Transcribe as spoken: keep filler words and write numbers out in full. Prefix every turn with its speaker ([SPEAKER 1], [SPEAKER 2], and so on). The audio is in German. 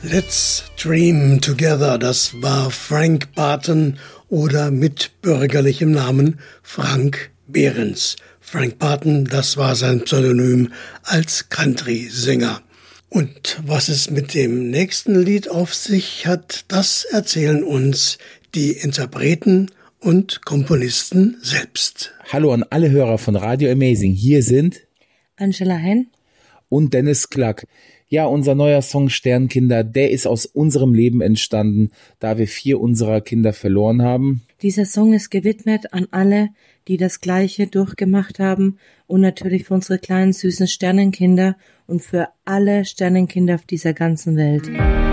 [SPEAKER 1] Let's Dream Together, das war Frank Barton oder mit bürgerlichem Namen Frank Behrens. Frank Barton, das war sein Pseudonym als Country-Sänger. Und was es mit dem nächsten Lied auf sich hat, das erzählen uns die Interpreten und Komponisten selbst.
[SPEAKER 2] Hallo an alle Hörer von Radio Amazing. Hier sind
[SPEAKER 3] Angela Henn
[SPEAKER 2] und Dennis Klack. Ja, unser neuer Song Sternkinder, der ist aus unserem Leben entstanden, da wir vier unserer Kinder verloren haben.
[SPEAKER 3] Dieser Song ist gewidmet an alle, die das Gleiche durchgemacht haben und natürlich für unsere kleinen süßen Sternenkinder und für alle Sternenkinder auf dieser ganzen Welt.